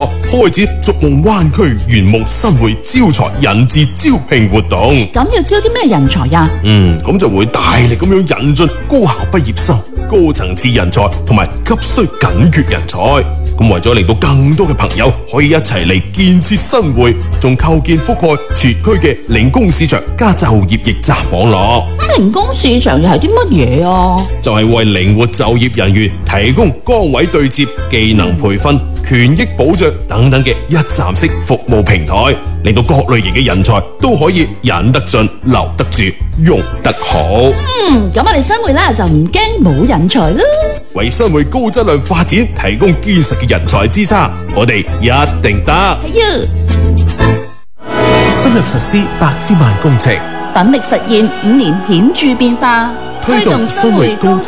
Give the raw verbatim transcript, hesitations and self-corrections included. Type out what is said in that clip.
開展逐夢灣區圓夢新會招才引智招聘活動。 咁要招啲咩人才呀？ 嗯，咁就會大力咁樣引進高校畢業生、高層次人才同埋急需緊缺人才。咁為咗令到更多嘅朋友可以一齊嚟建設新會，仲構建覆蓋全區嘅零工市場加就業驛站網絡。 咁零工市場又係啲乜嘢啊？ 就係為靈活就業人員提供崗位對接、技能培訓、權益保障等等嘅一站式服務平台，令到各類型嘅人才都可以引得進、留得住、用得好。 嗯，咁我哋新會咧就唔驚冇人才啦。 為新會高質量發展提供堅實嘅人才支撐，我哋一定得。 係啊， 深入實施百千萬工程， 奮力實現五年顯著變化， 推動新會高質